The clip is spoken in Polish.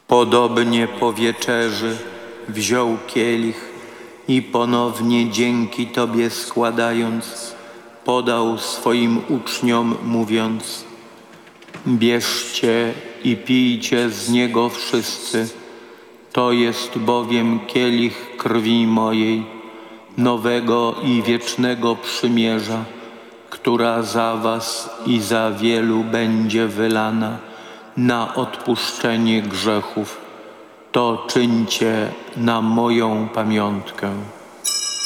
Podobnie po wieczerzy wziął kielich i ponownie dzięki Tobie składając, podał swoim uczniom, mówiąc: bierzcie i pijcie z niego wszyscy, to jest bowiem kielich krwi mojej, nowego i wiecznego przymierza, która za was i za wielu będzie wylana na odpuszczenie grzechów. To czyńcie na moją pamiątkę.